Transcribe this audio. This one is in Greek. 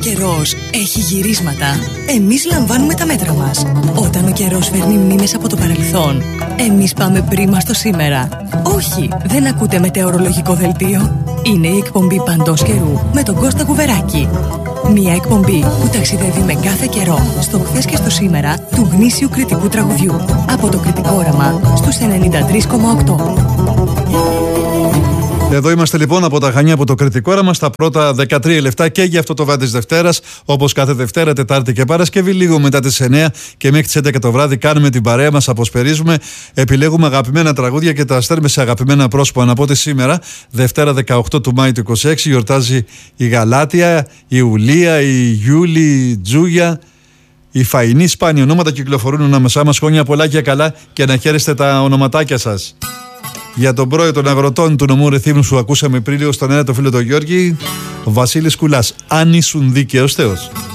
καιρός έχει γυρίσματα, εμείς λαμβάνουμε τα μέτρα μας. Όταν ο καιρός φέρνει μνήμες από το παρελθόν, εμείς πάμε πρίμα στο σήμερα. Όχι, δεν ακούτε μετεωρολογικό δελτίο. Είναι η εκπομπή Παντός Καιρού με τον Κώστα Κουβεράκη. Μια εκπομπή που ταξιδεύει με κάθε καιρό στο χθες και στο σήμερα του γνήσιου κριτικού τραγουδιού. Από το Κριτικό Όραμα στους 93,8. Εδώ είμαστε λοιπόν από τα Χανιά, από το Κριτικό Όραμα, στα πρώτα 13 λεπτά και για αυτό το βράδυ της Δευτέρας. Όπως κάθε Δευτέρα, Τετάρτη και Παρασκευή, λίγο μετά τις 9 και μέχρι τις 11 το βράδυ, κάνουμε την παρέα μας, αποσπερίζουμε, επιλέγουμε αγαπημένα τραγούδια και τα στέλνουμε σε αγαπημένα πρόσωπα. Να πω ότι σήμερα, Δευτέρα 18 του Μάη του 26, γιορτάζει η Γαλάτια, η Ιουλία, η Γιούλη, η Τζούγια. Οι Φαϊνοί, σπάνια ονόματα κυκλοφορούν ανάμεσά μας. Χρόνια πολλά και καλά και να χαίρεστε τα ονοματάκια σας. Για τον πρόεδρο των αγροτών του νομού Ρεθύμνου που ακούσαμε πριν λίγο στον αέρα, το φίλο τον Γιώργη, ο Βασίλης Κουλάς. Αν ήσουν δίκαιος Θεός.